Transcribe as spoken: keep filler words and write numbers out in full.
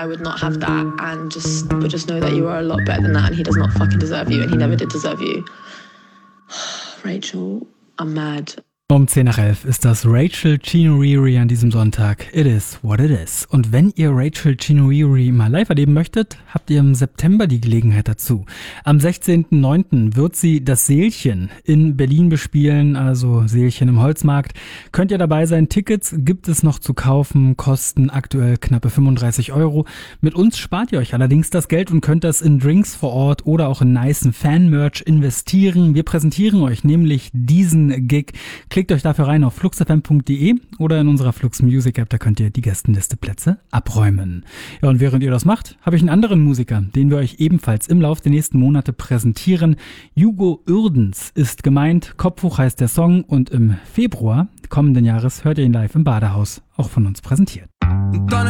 I would not have that and just but just know that you are a lot better than that and he does not fucking deserve you and he never did deserve you. Rachel, I'm mad. Um zehn nach elf ist das Rachel Chinouri an diesem Sonntag. It is what it is. Und wenn ihr Rachel Chinouri mal live erleben möchtet, habt ihr im September die Gelegenheit dazu. Am sechzehnten neunten wird sie das Seelchen in Berlin bespielen, also Seelchen im Holzmarkt. Könnt ihr dabei sein? Tickets gibt es noch zu kaufen, kosten aktuell knappe fünfunddreißig Euro. Mit uns spart ihr euch allerdings das Geld und könnt das in Drinks vor Ort oder auch in nicen Fan-Merch investieren. Wir präsentieren euch nämlich diesen Gig. Klickt euch dafür rein auf fluxfm punkt de oder in unserer Flux Music App, da könnt ihr die Gästenliste Plätze abräumen. Ja, und während ihr das macht, habe ich einen anderen Musiker, den wir euch ebenfalls im Laufe der nächsten Monate präsentieren. Hugo Uerdens ist gemeint, Kopf hoch heißt der Song und im Februar kommenden Jahres hört ihr ihn live im Badehaus, auch von uns präsentiert. Und dann